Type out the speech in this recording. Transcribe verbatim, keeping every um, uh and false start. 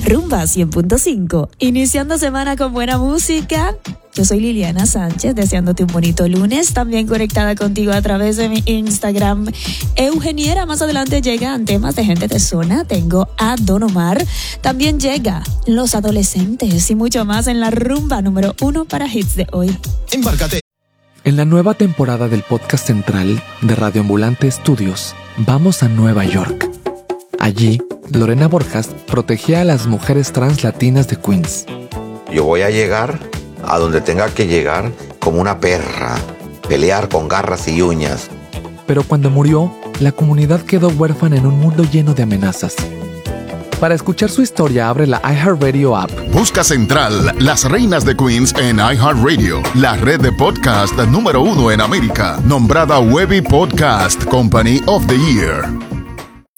Rumba cien punto cinco. Iniciando semana con buena música. Yo soy Liliana Sánchez, deseándote un bonito lunes. También conectada contigo a través de mi Instagram, Eugeniera. Más adelante llegan temas de gente de zona. Tengo a Don Omar. También llega los adolescentes y mucho más en la rumba número uno para hits de hoy. Embárcate. En la nueva temporada del podcast central de Radio Ambulante Estudios, vamos a Nueva York. Allí, Lorena Borjas protegía a las mujeres trans latinas de Queens. Yo voy a llegar a donde tenga que llegar como una perra, pelear con garras y uñas. Pero cuando murió, la comunidad quedó huérfana en un mundo lleno de amenazas. Para escuchar su historia, abre la iHeartRadio app. Busca Central, las reinas de Queens en iHeartRadio, la red de podcast número uno en América, nombrada Webby Podcast Company of the Year.